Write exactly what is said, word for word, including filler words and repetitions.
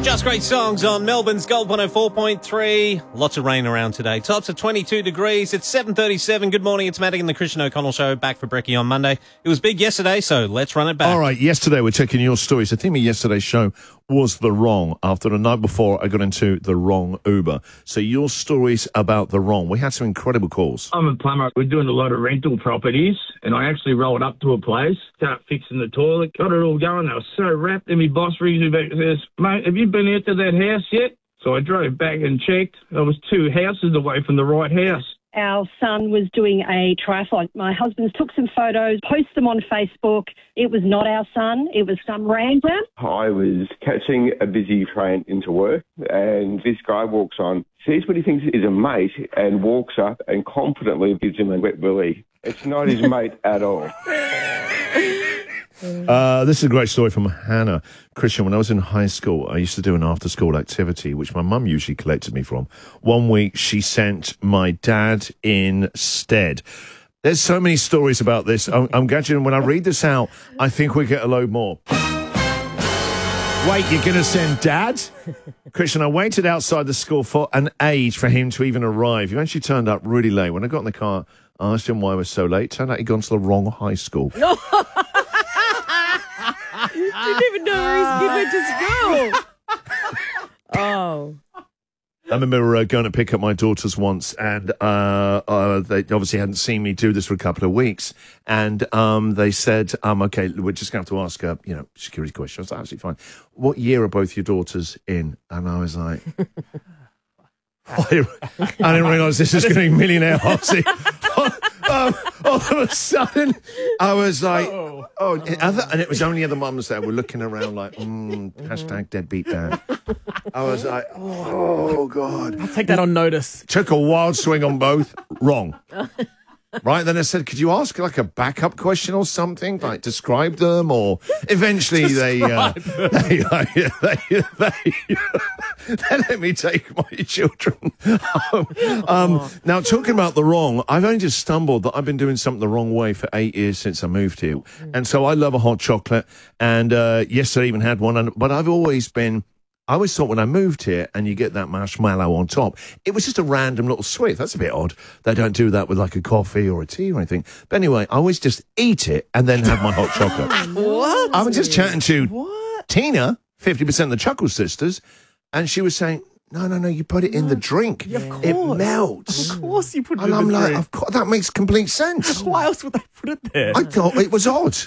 Just great songs on Melbourne's Gold one oh four point three. Lots of rain around today. Tops of twenty-two degrees. It's seven thirty-seven. Good morning. It's Maddie and the Christian O'Connell Show. Back for Brekkie on Monday. It was big yesterday, so let's run it back. All right, yesterday we're taking your stories. The theme of yesterday's show was the wrong. After the night before, I got into the wrong Uber. So your stories about the wrong. We had some incredible calls. I'm a plumber. We're doing a lot of rental properties, and I actually rolled up to a place, start fixing the toilet, got it all going. They were so wrapped, and my boss rings me back and says, "Mate, have you been out to that house yet?" So I drove back and checked. I was two houses away from the right house. Our son was doing a triathlon. My husband took some photos, posted them on Facebook. It was not our son. It was some random. I was catching a busy train into work, and this guy walks on, sees what he thinks is a mate, and walks up and confidently gives him a wet willy. It's not his mate at all. Uh, this is a great story from Hannah. Christian, when I was in high school, I used to do an after-school activity, which my mum usually collected me from. One week, she sent my dad instead. There's so many stories about this. I'm, I'm gauging when I read this out, I think we get a load more. Wait, you're going to send Dad? Christian, I waited outside the school for an age for him to even arrive. He actually turned up really late. When I got in the car, I asked him why I was so late. Turned out he'd gone to the wrong high school. No. You didn't even know where he's given to school. Oh. I remember uh, going to pick up my daughters once, and uh, uh, they obviously hadn't seen me do this for a couple of weeks. And um, they said, um, okay, we're just going to have to ask a, you know, security question. I was like, absolutely fine. What year are both your daughters in? And I was like, I didn't realise this was going to be millionaire Hossy. um, all of a sudden, I was like, oh, oh other, and it was only other mums that were looking around like, mm, hashtag deadbeat dad. I was like, oh, God. I'll take that on notice. Took a wild swing on both. Wrong. Right, then I said, could you ask like a backup question or something? Like describe them, or eventually they, uh, they, they, they, they, they let me take my children home. Um, now, talking about the wrong, I've only just stumbled that I've been doing something the wrong way for eight years since I moved here. And so I love a hot chocolate, and uh, yesterday I even had one, and, but I've always been... I always thought when I moved here and you get that marshmallow on top, it was just a random little sweet. That's a bit odd. They don't do that with like a coffee or a tea or anything. But anyway, I always just eat it and then have my hot chocolate. What? I was just chatting to what? Tina, fifty percent of the Chuckle Sisters, and she was saying, no, no, no, you put it in the drink. Yeah, of it course. melts. Of course you put it and in I'm the like, drink. of course, that makes complete sense. Why else would they put it there? I thought it was odd.